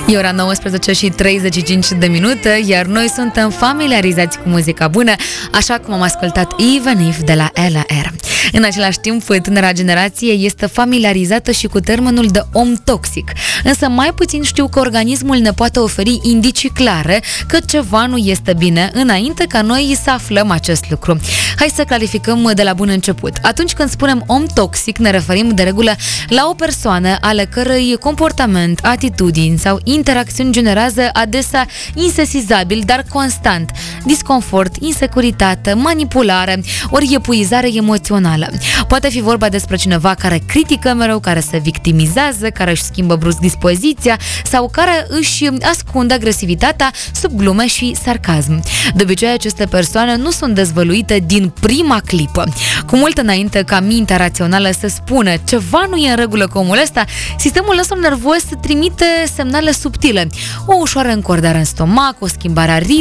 E ora 19 și 35 de minute, iar noi suntem familiarizați cu muzica bună, așa cum am ascultat Even If de la Ella R. În același timp, tânăra generație este familiarizată și cu termenul de om toxic, însă mai puțin știu că organismul ne poate oferi indicii clare că ceva nu este bine înainte ca noi să aflăm acest lucru. Hai să clarificăm de la bun început. Atunci când spunem om toxic, ne referim de regulă la o persoană ale cărei comportament, atitudini sau interacțiuni generează adesea insesizabil, dar constant disconfort, insecuritate, manipulare, ori epuizare emoțională. Poate fi vorba despre cineva care critică mereu, care se victimizează, care își schimbă brusc dispoziția sau care își ascunde agresivitatea sub glume și sarcasm. De obicei, aceste persoane nu sunt dezvăluite din prima clipă. Cu mult înainte ca mintea rațională să spună ceva nu e în regulă cu omul ăsta, sistemul nostru nervos trimite semnale subtile. O ușoară încordare în stomac, o schimbare a ritmului,